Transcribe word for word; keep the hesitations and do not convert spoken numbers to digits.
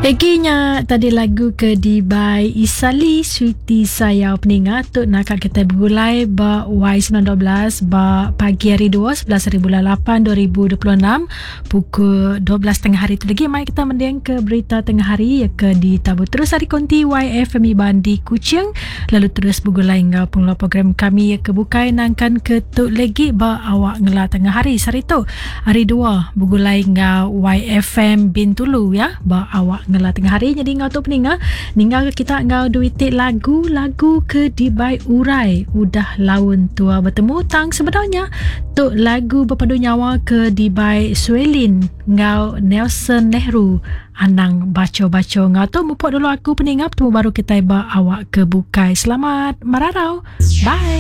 Leginya tadi lagu ke di by Isali Sweetie saya peningat tu nak kita bergulai ba Y sembilan dua belas ba pagi hari dua sebelas hari bulan lapan dua ribu dua puluh enam pukul dua belas tengah hari tu lagi mai kita mendiang ke berita tengah hari ya ke di tabu terus hari konti Y F M I Bandi Kuching lalu terus bergulai ngau pengelola program kami ya ke bukai nangkan ke tu lagi ba awak ngela tengah hari hari tu hari dua bergulai ngau Y F M Bintulu ya ba awak ngela tengah hari jadi ngau tu peninga ninggal kita ngau duitik lagu-lagu ke dibai urai udah laun tua bertemu tang sebenarnya tu lagu berpadu nyawa ke dibai Suelin ngau Nelson Nehru anang baco-baco ngau tu mupuk dulu aku peninga bertemu baru kita ba awak ke bukai selamat mararau bye.